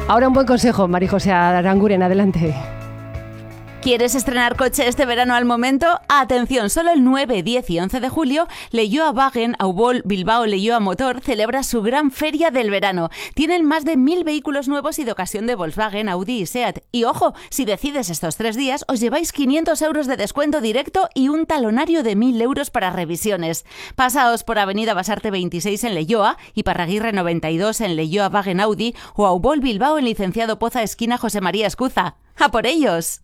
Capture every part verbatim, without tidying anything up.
Ahora un buen consejo, María José Aranguren, adelante. ¿Quieres estrenar coche este verano al momento? Atención, solo el nueve, diez y once de julio, Leioa Wagen, Aubol, Bilbao Leioa Motor celebra su gran feria del verano. Tienen más de mil vehículos nuevos y de ocasión de Volkswagen, Audi y Seat. Y ojo, si decides estos tres días, os lleváis quinientos euros de descuento directo y un talonario de mil euros para revisiones. Pasaos por Avenida Basarte veintiséis en Leioa y Parraguirre noventa y dos en Leioa Wagen Audi o Aubol Bilbao en Licenciado Poza esquina José María Escuza. ¡A por ellos!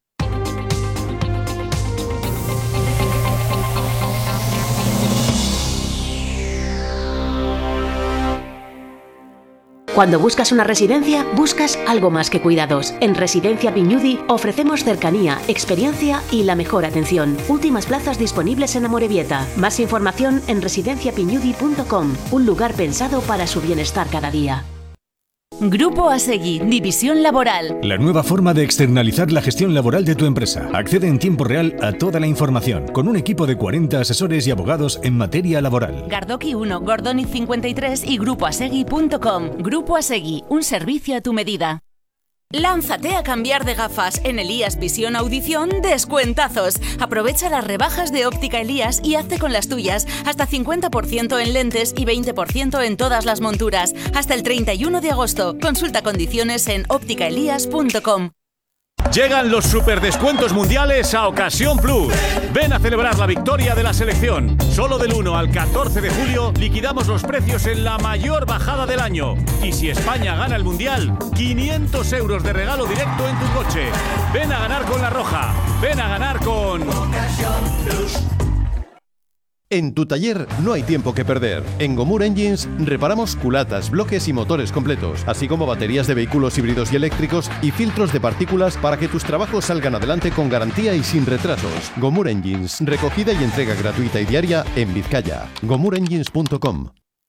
Cuando buscas una residencia, buscas algo más que cuidados. En Residencia Viñudi ofrecemos cercanía, experiencia y la mejor atención. Últimas plazas disponibles en Amorebieta. Más información en residencia piñudi punto com, un lugar pensado para su bienestar cada día. Grupo Asegui, División Laboral. La nueva forma de externalizar la gestión laboral de tu empresa. Accede en tiempo real a toda la información, con un equipo de cuarenta asesores y abogados en materia laboral. Gardoki uno, Gordoniz cincuenta y tres y grupo asegui punto com. Grupo Asegui, un servicio a tu medida. Lánzate a cambiar de gafas. En Elías Visión Audición, descuentazos. Aprovecha las rebajas de Óptica Elías y hazte con las tuyas. Hasta cincuenta por ciento en lentes y veinte por ciento en todas las monturas. Hasta el treinta y uno de agosto. Consulta condiciones en óptica elías punto com. Llegan los superdescuentos mundiales a Ocasión Plus. Ven a celebrar la victoria de la selección. Solo del uno al catorce de julio liquidamos los precios en la mayor bajada del año. Y si España gana el mundial, quinientos euros de regalo directo en tu coche. Ven a ganar con La Roja. Ven a ganar con Ocasión Plus. En tu taller no hay tiempo que perder. En Gomur Engines reparamos culatas, bloques y motores completos, así como baterías de vehículos híbridos y eléctricos y filtros de partículas para que tus trabajos salgan adelante con garantía y sin retrasos. Gomur Engines, recogida y entrega gratuita y diaria en Vizcaya. gomur engines punto com.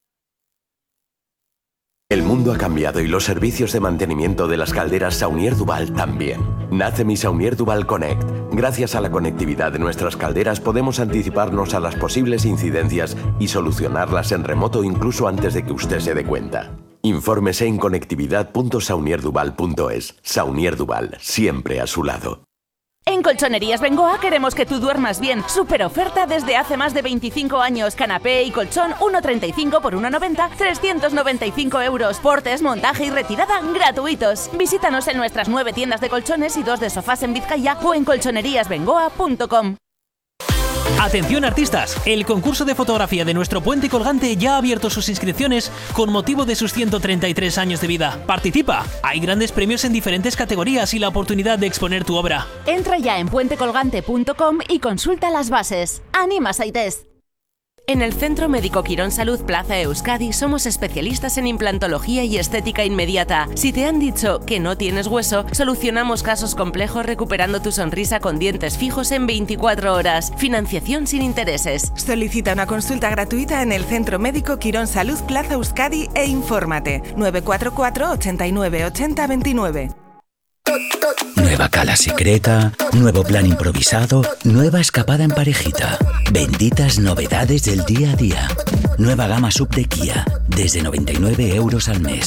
El mundo ha cambiado y los servicios de mantenimiento de las calderas Saunier Duval también. Nace mi Saunier Duval Connect. Gracias a la conectividad de nuestras calderas podemos anticiparnos a las posibles incidencias y solucionarlas en remoto incluso antes de que usted se dé cuenta. Infórmese en conectividad punto saunier duval punto es. Saunier Duval, siempre a su lado. En Colchonerías Bengoa queremos que tú duermas bien. Super oferta desde hace más de veinticinco años. Canapé y colchón uno treinta y cinco por uno noventa, trescientos noventa y cinco euros. Portes, montaje y retirada gratuitos. Visítanos en nuestras nueve tiendas de colchones y dos de sofás en Vizcaya o en colchonerías bengoa punto com. Atención artistas, el concurso de fotografía de nuestro puente colgante ya ha abierto sus inscripciones con motivo de sus ciento treinta y tres años de vida. Participa, hay grandes premios en diferentes categorías y la oportunidad de exponer tu obra. Entra ya en puente colgante punto com y consulta las bases. ¡Anima, Saites! En el Centro Médico Quirón Salud Plaza Euskadi somos especialistas en implantología y estética inmediata. Si te han dicho que no tienes hueso, solucionamos casos complejos recuperando tu sonrisa con dientes fijos en veinticuatro horas. Financiación sin intereses. Solicita una consulta gratuita en el Centro Médico Quirón Salud Plaza Euskadi e infórmate. nueve cuatro cuatro, ochenta y nueve, ochenta veintinueve. Nueva cala secreta, nuevo plan improvisado, nueva escapada en parejita. Benditas novedades del día a día. Nueva gama sub de Kia, desde noventa y nueve euros al mes.